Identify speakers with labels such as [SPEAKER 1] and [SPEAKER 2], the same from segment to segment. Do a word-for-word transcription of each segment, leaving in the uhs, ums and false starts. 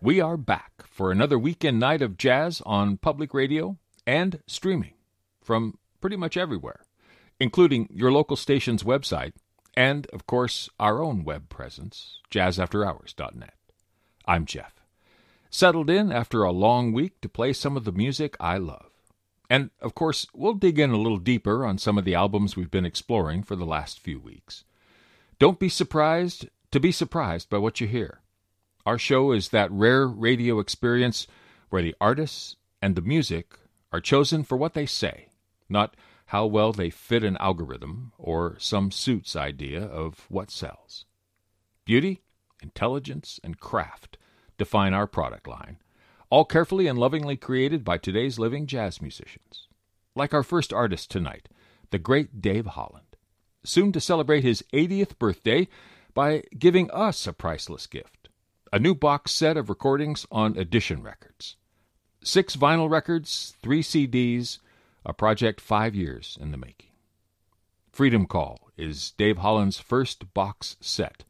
[SPEAKER 1] We are back for another weekend night of jazz on public radio and streaming from pretty much everywhere, including your local station's website and, of course, our own web presence, jazz after hours dot net. I'm Jeff, settled in after a long week to play some of the music I love. And, of course, we'll dig in a little deeper on some of the albums we've been exploring for the last few weeks. Don't be surprised to be surprised by what you hear. Our show is that rare radio experience where the artists and the music are chosen for what they say, not how well they fit an algorithm or some suit's idea of what sells. Beauty, intelligence, and craft define our product line, all carefully and lovingly created by today's living jazz musicians. Like our first artist tonight, the great Dave Holland, soon to celebrate his eightieth birthday by giving us a priceless gift, a new box set of recordings on Edition Records. Six vinyl records, three C Ds, a project five years in the making. Freedom Call is Dave Holland's first box set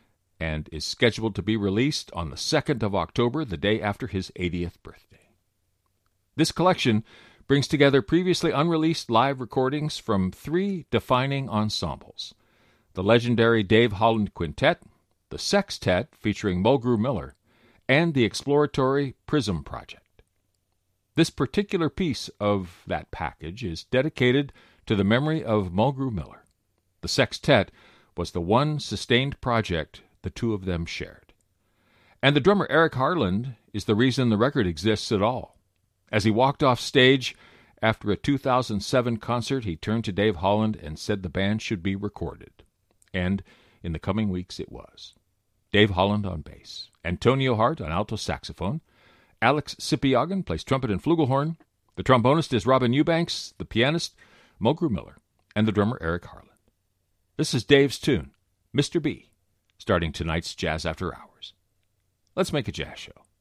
[SPEAKER 1] and is scheduled to be released on the second of October, the day after his eightieth birthday. This collection brings together previously unreleased live recordings from three defining ensembles: the legendary Dave Holland Quintet, the Sextet featuring Mulgrew Miller, and the exploratory Prism Project. This particular piece of that package is dedicated to the memory of Mulgrew Miller. The Sextet was the one sustained project the two of them shared. And the drummer Eric Harland is the reason the record exists at all. As he walked off stage after a two thousand seven concert, he turned to Dave Holland and said the band should be recorded. And in the coming weeks it was. Dave Holland on bass, Antonio Hart on alto saxophone, Alex Sipiagin plays trumpet and flugelhorn, the trombonist is Robin Eubanks, the pianist Mulgrew Miller, and the drummer Eric Harland. This is Dave's tune, Mister B, starting tonight's Jazz After Hours. Let's make a jazz show.